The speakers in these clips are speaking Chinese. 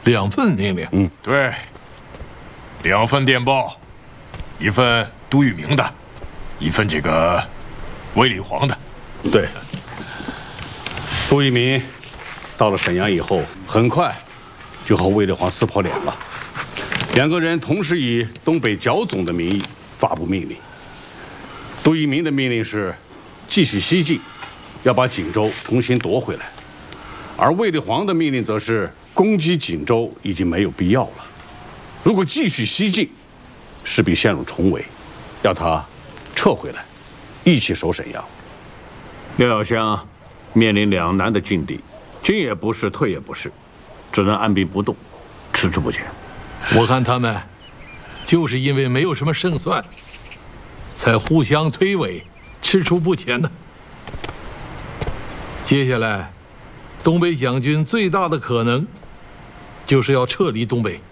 2份命令。 对，2份电报，一份杜聿明的，一份这个卫立煌的。 对，杜聿明到了沈阳以后，很快就和卫立煌撕破脸了。2个人同时以东北剿总的名义发布命令。杜聿明的命令是继续西进，要把锦州重新夺回来；而卫立煌的命令则是攻击锦州已经没有必要了。如果继续西进，势必陷入重围，要他撤回来，一起守沈阳。廖耀湘面临两难的境地，进也不是，退也不是，只能按兵不动，迟滞不前。 我看他们就是因为没有什么胜算，才互相推诿，踟蹰不前呢。接下来，东北蒋军最大的可能就是要撤离东北。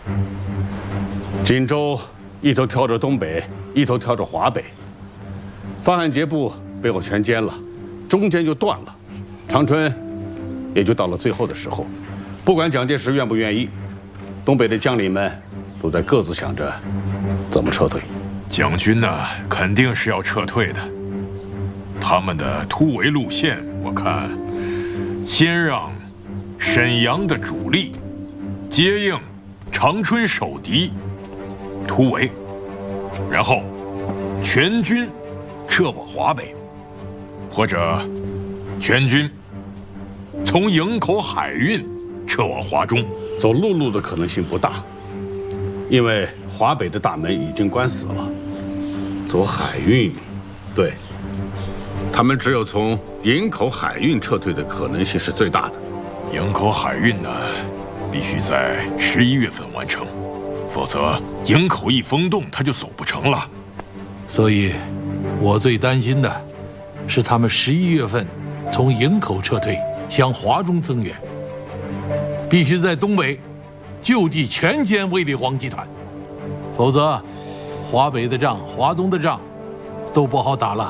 锦州一头挑着东北，一头挑着华北，范汉节部被我全歼了，中间就断了，长春也就到了最后的时候。不管蒋介石愿不愿意，东北的将领们都在各自想着怎么撤退。 蒋军呢，肯定是要撤退的。他们的突围路线，我看，先让沈阳的主力接应长春守敌，突围，然后全军撤往华北，或者全军从营口海运撤往华中。 走陆路的可能性不大，因为华北的大门已经关死了。走海运，对，他们只有从营口海运撤退的可能性是最大的。 营口海运呢，必须在11月份完成，否则营口一封冻，它就走不成了。 所以，我最担心的是他们11月份从营口撤退，向华中增援。必须在东北就地全歼卫立煌集团，否则华北的仗、华东的仗都不好打了。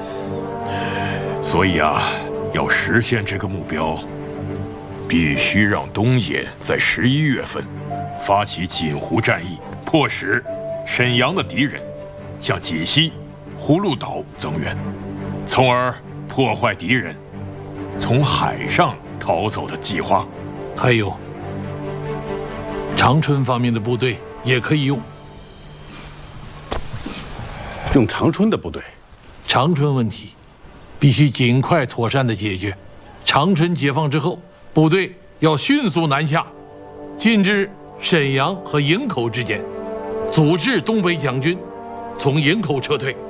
所以啊，要实现这个目标，必须让东野在11月份发起锦湖战役，迫使沈阳的敌人向锦西、葫芦岛增援，从而破坏敌人从海上逃走的计划。 还有，长春方面的部队也可以用。 用长春的部队， 长春问题必须尽快妥善的解决。长春解放之后，部队要迅速南下，进至沈阳和营口之间，阻止东北蒋军从营口撤退。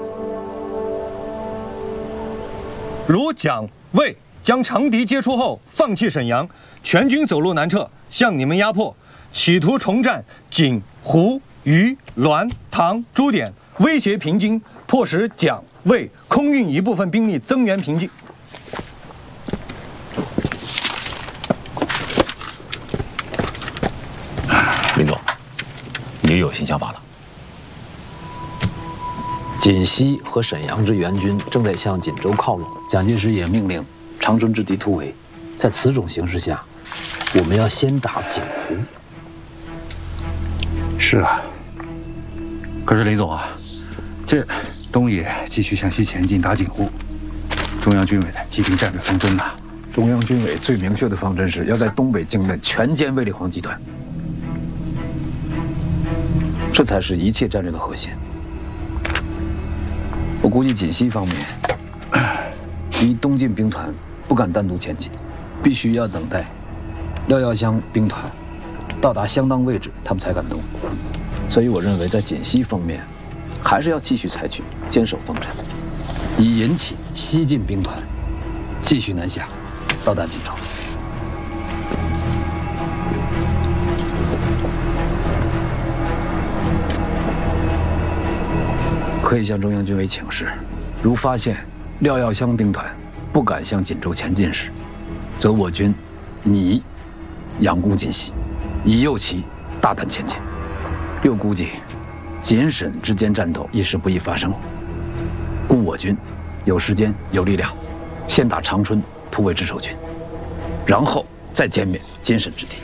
如蒋卫将长敌接出后放弃沈阳，全军走路南撤，向你们压迫，企图重占锦、湖、豫、滦、唐诸点，威胁平津，迫使蒋卫空运一部分兵力增援平津。 林总，你又有新想法了。锦西和沈阳之援军正在向锦州靠拢，蒋介石也命令长春之敌突围。在此种形势下，我们要先打锦湖。 是啊，可是林总啊，这东野继续向西前进打锦湖，中央军委的既定战略方针呐。 中央军委最明确的方针是要在东北境内全歼卫立煌集团， 这才是一切战略的核心。我估计锦西方面，第一，东进兵团不敢单独前进，必须要等待廖耀湘兵团到达相当位置，他们才敢动。所以我认为，在锦西方面，还是要继续采取坚守方针，以引起西进兵团继续南下，到达锦州。可以向中央军委请示，如发现廖耀湘兵团不敢向锦州前进时，则我军拟佯攻锦西，以诱其大胆前进。又估计锦沈之间战斗一时不易发生，故我军有时间有力量，先打长春突围之守军，然后再歼灭锦沈之敌。